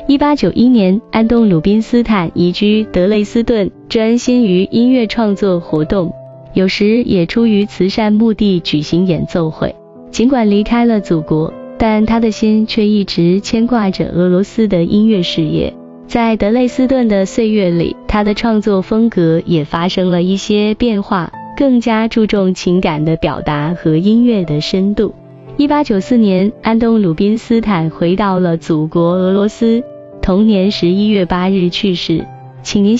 1891年，安东·鲁宾斯坦移居德累斯顿，专心于音乐创作活动，有时也出于慈善目的举行演奏会。尽管离开了祖国，但他的心却一直牵挂着俄罗斯的音乐事业。在德累斯顿的岁月里，他的创作风格也发生了一些变化，更加注重情感的表达和音乐的深度。1894年，安东·鲁宾斯坦回到了祖国俄罗斯，同年11月8日去世，请您